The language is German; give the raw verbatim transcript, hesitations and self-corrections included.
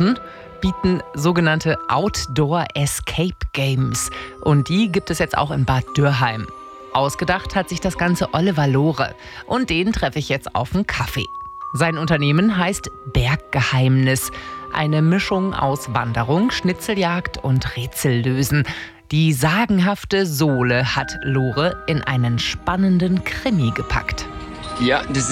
Burschen bieten sogenannte Outdoor Escape Games. Und die gibt es jetzt auch in Bad Dürrheim. Ausgedacht hat sich das Ganze Oliver Lohre. Und den treffe ich jetzt auf einen Kaffee. Sein Unternehmen heißt Berggeheimnis. Eine Mischung aus Wanderung, Schnitzeljagd und Rätsellösen. Die sagenhafte Sohle hat Lohre in einen spannenden Krimi gepackt. Ja, das